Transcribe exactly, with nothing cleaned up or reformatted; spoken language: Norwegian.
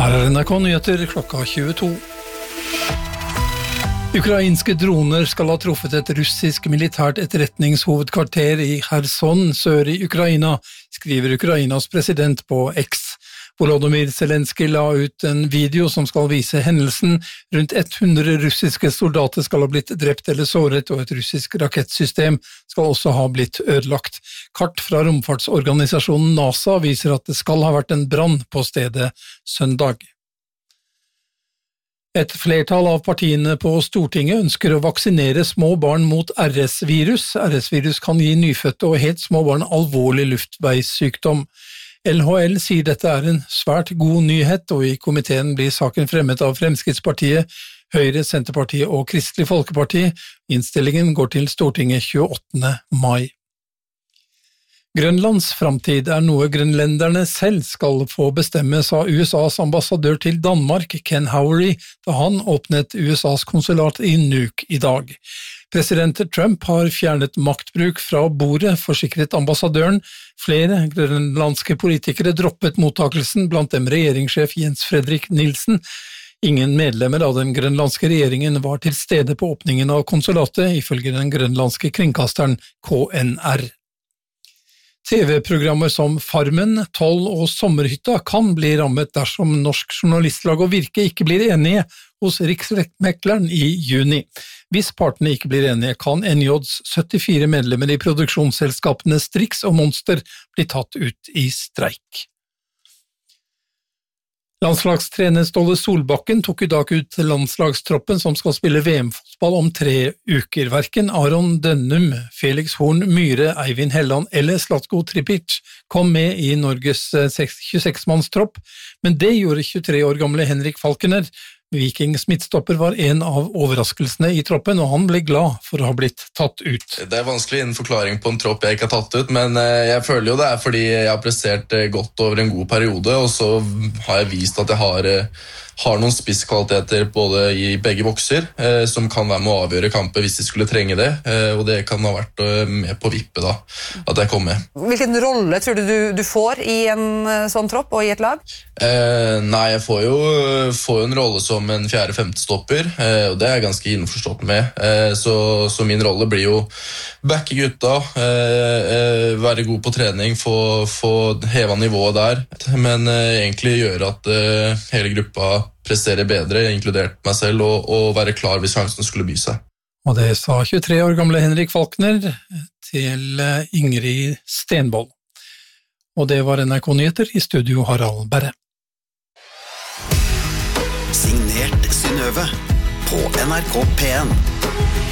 Her er N R K Nyheter klokka tjueto. Ukrainske droner skal ha truffet et russisk militært etterretningshovedkvarter i Kherson, sør i Ukraina, skriver Ukrainas president på X. Volodymyr Zelenskyj la ut en video som skal vise hendelsen. Rundt hundre russiske soldater skal ha blitt drept eller såret, og et russisk rakettsystem skal også ha blitt ødelagt. Kart fra romfartsorganisasjonen NASA viser at det skal ha vært en brann på stedet søndag. Et flertall av partiene på Stortinget ønsker å vaksinere små barn mot R S-virus. R S-virus kan gi nyfødte og helt små barn alvorlig luftveissykdom. L H L sier dette er en svært god nyhet, og i komiteen blir saken fremmet av Fremskrittspartiet, Høyre, Senterpartiet og Kristelig Folkeparti. Innstillingen går til Stortinget tjueåttende mai. Grønlands framtid er noe grønlenderne selv skal få bestemme, sa U S A's ambassadør til Danmark, Ken Howery, da han åpnet U S A's konsulat i Nuuk i dag. President Trump har fjernet maktbruk fra bordet, forsikret ambassadøren. Flere grønlandske politikere droppet mottakelsen, blant dem regjeringssjef Jens Fredrik Nielsen. Ingen medlemmer av den grønlandske regjeringen var til stede på åpningen av konsulatet, ifølge den grønlandske kringkasteren K N R. T V-programmer som Farmen, Toll og Sommerhytta kan bli rammet dersom Norsk Journalistlag og Virke ikke blir enige hos Riksmekleren i juni. Hvis partene ikke blir enige, kan N J's syttifire medlemmer i produksjonsselskapene Strix og Monster bli tatt ut i streik. Landslagstrener Ståle Solbakken tok i dag ut landslagstroppen som skal spille V M-fotball om tre uker. Hverken Aron Dønnum, Felix Horn Myhre, Eivind Helland eller Zlatko Tripic kom med i Norges tjueseks-mannstropp, men det gjorde tjuetre år gamle Henrik Falkener. Vikings midtstopper var en av overraskelsene i troppen, og han ble glad for å ha blitt tatt ut. Det er vanskelig å gi en forklaring på en tropp jeg ikke har tatt ut, men jeg føler jo det er fordi jeg har prestert godt over en god periode, og så har jeg vist at jeg har, har noen spisskvaliteter både i begge bokser, som kan være med å avgjøre kamper hvis de skulle trenge det, og det kan ha vært med på vippe da, at jeg kom med. Hvilken rolle tror du du, du får i en sånn tropp og i et lag? Eh, nei, jeg får jo, får jo en rolle som en fjerde-femte stopper, eh, og det er jeg ganske innforstått med. Eh, så, så min rolle blir jo backe gutta, eh, eh, være god på trening, få, få heva nivået der, men eh, egentlig gjøre at eh, hele gruppa presterer bedre, inkludert meg selv, og, og være klar hvis sjansen skulle by seg. Og det sa tjuetre år gamle Henrik Falkner til Ingrid Stenvold. Og det var N R K Nyheter, i studio Harald Berre. Signert Synnøve på N R K P en.